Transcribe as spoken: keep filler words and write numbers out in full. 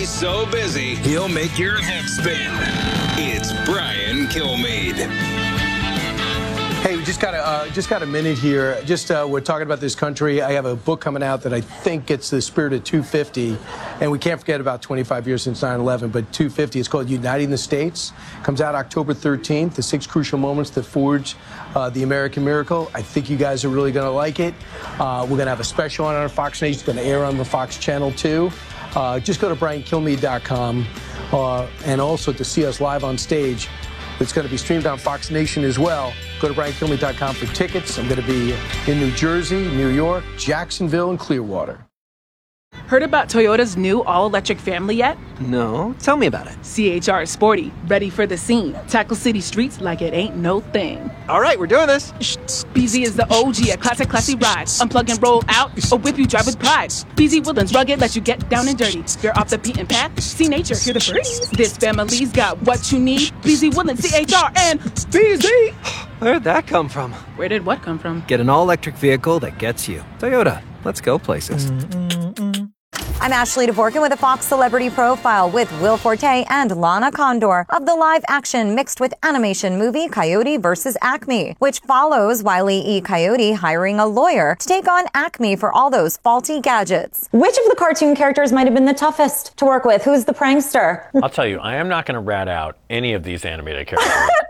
He's so busy, he'll make your head spin. It's Brian Kilmeade. Hey, we just got a uh, just got a minute here. Just uh, we're talking about this country. I have a book coming out that I think gets the spirit of two fifty, and we can't forget about twenty-five years since nine eleven. But two fifty, it's called Uniting the States. Comes out October thirteenth. The six crucial moments that forged uh, the American miracle. I think you guys are really going to like it. Uh, we're going to have a special on our Fox Nation. It's going to air on the Fox Channel too. Uh, just go to brian kilmeade dot com, uh, and also to see us live on stage. It's going to be streamed on Fox Nation as well. Go to brian kilmeade dot com for tickets. I'm going to be in New Jersey, New York, Jacksonville, and Clearwater. Heard about Toyota's new all-electric family yet? No, tell me about it. C H R is sporty, ready for the scene. Tackle city streets like it ain't no thing. All right, we're doing this. B Z is the O G, a classic, classy ride. Unplug and roll out, or whip you drive with pride. B Z Woodlands rugged, let you get down and dirty. You're off the beaten path, see nature, hear the birds. This family's got what you need. B Z Woodlands, C H R, and B Z. Where'd that come from? Where did what come from? Get an all-electric vehicle that gets you. Toyota, let's go places. I'm Ashley Dvorkin with a Fox Celebrity Profile with Will Forte and Lana Condor of the live-action mixed with animation movie Coyote versus Acme, which follows Wile E. Coyote hiring a lawyer to take on Acme for all those faulty gadgets. Which of the cartoon characters might have been the toughest to work with? Who's the prankster? I'll tell you, I am not going to rat out any of these animated characters.